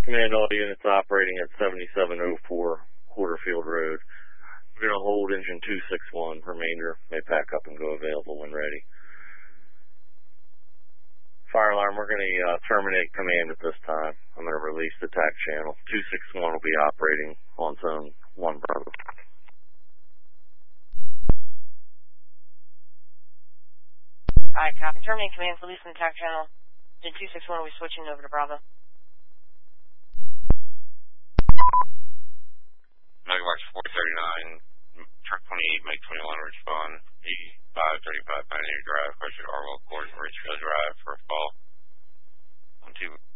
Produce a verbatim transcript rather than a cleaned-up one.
Command all units operating at seventy-seven oh four Porterfield Road. We're going to hold engine two six one. Remainder may pack up and go available when ready. Fire alarm, we're going to uh, terminate command at this time. I'm going to release the T A C channel. two six one will be operating on zone one Bravo. Alright, copy. Terminate command, releasing the T A C channel. Then two six one will be switching over to Bravo. Megawatt four thirty-nine, truck twenty-eight, Mike twenty-one, respond. eighty-five thirty-five Pioneer Drive, question Orwell, Court, Richfield Drive for a fall. One two.